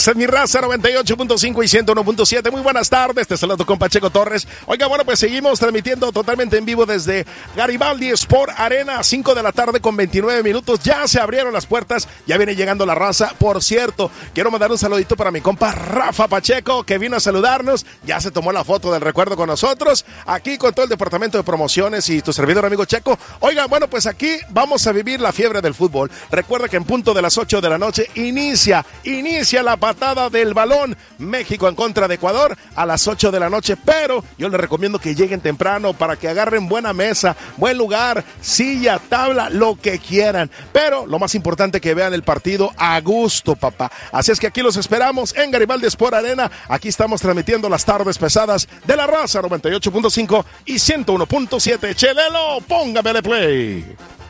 Esa es mi raza, 98.5 y 101.7. Muy buenas tardes, te saludo con Pacheco Torres. Oiga, bueno, pues seguimos transmitiendo totalmente en vivo desde Garibaldi Sport Arena, 5 de la tarde con 29 minutos. Ya se abrieron las puertas, ya viene llegando la raza. Por cierto, quiero mandar un saludito para mi compa Rafa Pacheco, que vino a saludarnos. Ya se tomó la foto del recuerdo con nosotros, aquí con todo el departamento de promociones y tu servidor amigo Checo. Oiga, bueno, pues aquí vamos a vivir la fiebre del fútbol. Recuerda que en punto de las 8 de la noche inicia la patada del balón. México en contra de Ecuador a las 8 de la noche, pero yo les recomiendo que lleguen temprano para que agarren buena mesa, buen lugar, silla, tabla, lo que quieran. Pero lo más importante, que vean el partido a gusto, papá. Así es que aquí los esperamos en Garibaldi Sport Arena. Aquí estamos transmitiendo las tardes pesadas de la raza, 98.5 y 101.7. Chelelo, póngamele play.